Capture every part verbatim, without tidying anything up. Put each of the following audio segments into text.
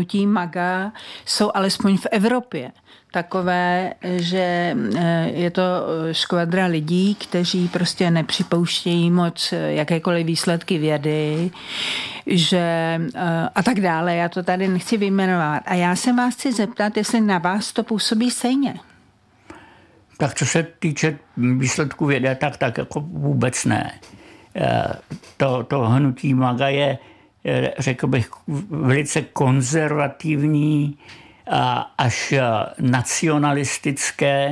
hnutí MAGA jsou alespoň v Evropě takové, že je to škvadra lidí, kteří prostě nepřipouštějí moc jakékoliv výsledky vědy, že a tak dále. Já to tady nechci vyjmenovat. A já se vás chci zeptat, jestli na vás to působí stejně. Tak co se týče výsledků vědy, tak, tak jako vůbec ne. To, to hnutí MAGA je, řekl bych, velice konzervativní a až nacionalistické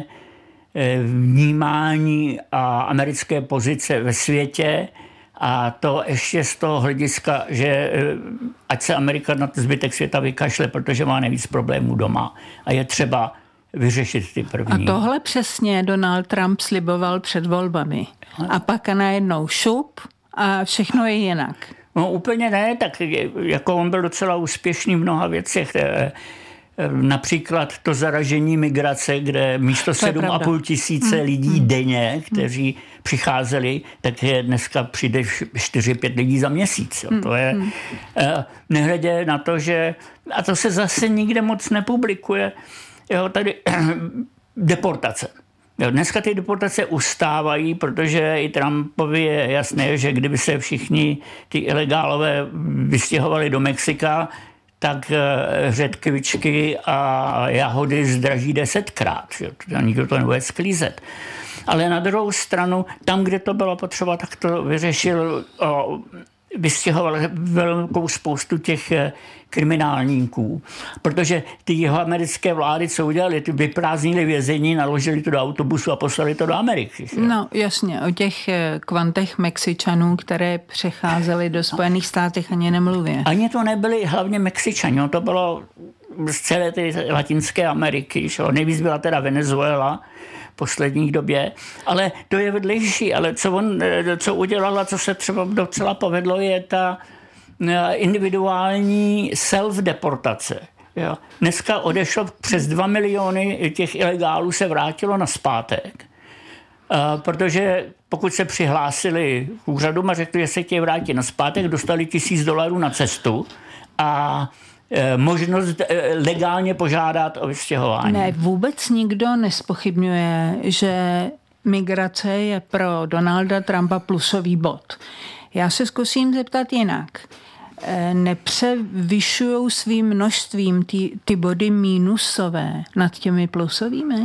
vnímání a americké pozice ve světě. A to ještě z toho hlediska, že ať se Amerika na zbytek světa vykašle, protože má nejvíc problémů doma. A je třeba vyřešit ty první. A tohle přesně Donald Trump sliboval před volbami. A pak najednou šup a všechno je jinak. No úplně ne, tak jako on byl docela úspěšný v mnoha věcech. Například to zaražení migrace, kde místo sedm a půl tisíce hmm. lidí hmm. denně, kteří hmm. přicházeli, tak je dneska přijde čtyři pět lidí za měsíc. Jo. To je hmm. nehledě na to, že a to se zase nikde moc nepublikuje. Jo, tady deportace. Jo, dneska ty deportace ustávají, protože i Trumpovi je jasné, že kdyby se všichni ty ilegálové vystěhovali do Mexika, tak řetkvičky a jahody zdraží desetkrát. Jo, nikdo to nebude sklízet. Ale na druhou stranu, tam, kde to bylo potřeba, tak to vyřešil, o, vystěhoval velkou spoustu těch kriminálníků. Protože ty jihoamerické vlády, co udělali, ty vyprázdnili vězení, naložili to do autobusu a poslali to do Ameriky. Že? No jasně, o těch kvantech Mexičanů, které přecházely do Spojených státech, ani nemluvě. Ani to nebyli hlavně Mexičani, to bylo z celé té Latinské Ameriky. Že? Nejvíc byla teda Venezuela v poslední době, ale to je vedlejší. Ale co on, co udělala, co se třeba docela povedlo, je ta individuální self-deportace. Jo. Dneska odešlo přes dva miliony těch ilegálů se vrátilo nazpátek, protože pokud se přihlásili k úřadům a řekli, že se chtějí vrátit nazpátek, dostali tisíc dolarů na cestu a možnost legálně požádat o vystěhování. Ne, vůbec nikdo nespochybňuje, že migrace je pro Donalda Trumpa plusový bod. Já se zkusím zeptat jinak. Nepřevyšujou svým množstvím ty, ty body mínusové nad těmi plusovými?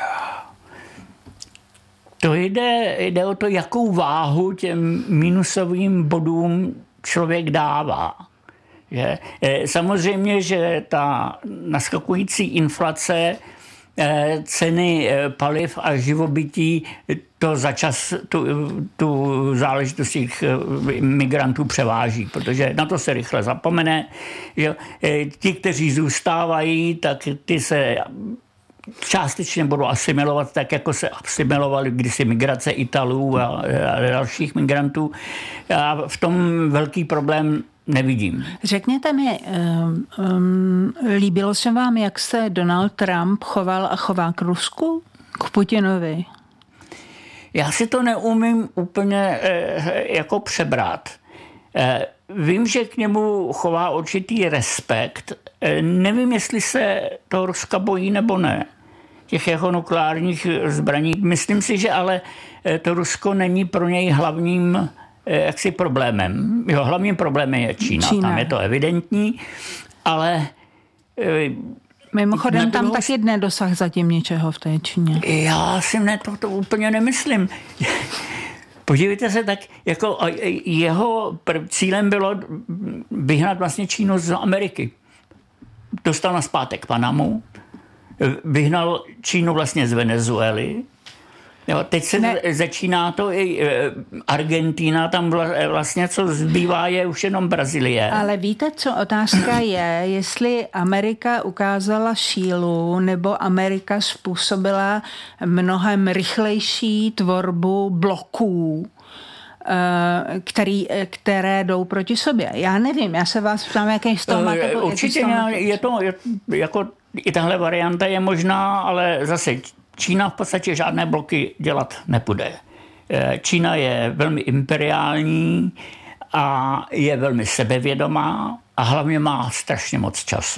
To jde, jde o to, jakou váhu těm mínusovým bodům člověk dává. Že? Samozřejmě, že ta naskakující inflace, ceny paliv a živobytí to za čas tu, tu záležitost těch migrantů převáží, protože na to se rychle zapomene. Že ti, kteří zůstávají, tak ty se částečně budou asimilovat tak, jako se asimilovali kdysi migrace Italů a, a dalších migrantů. A v tom velký problém nevidím. Řekněte mi, um, um, líbilo se vám, jak se Donald Trump choval a chová k Rusku? K Putinovi? Já si to neumím úplně eh, jako přebrat. Eh, vím, že k němu chová určitý respekt. Eh, nevím, jestli se to Ruska bojí nebo ne. Těch jeho nukleárních zbraní. Myslím si, že ale to Rusko není pro něj hlavním jaksi problémem. Jo, hlavním problémem je Čína. Čína. Tam je to evidentní, ale mimochodem tam taky nedosah zatím ničeho v té Číně. Já si ne, to, to úplně nemyslím. Podívejte se, tak jako jeho cílem bylo vyhnat vlastně Čínu z Ameriky. Dostal nazpátek Panamu, vyhnal Čínu vlastně z Venezuely. Jo, teď se ne. začíná to i Argentina, tam vlastně co zbývá je už jenom Brazílie. Ale víte, co otázka je, jestli Amerika ukázala sílu, nebo Amerika způsobila mnohem rychlejší tvorbu bloků, který, které jdou proti sobě. Já nevím, já se vás ptám, jaký z toho máte... Určitě je to, je, jako i tahle varianta je možná, ale zase Čína v podstatě žádné bloky dělat nepůjde. Čína je velmi imperiální a je velmi sebevědomá a hlavně má strašně moc času.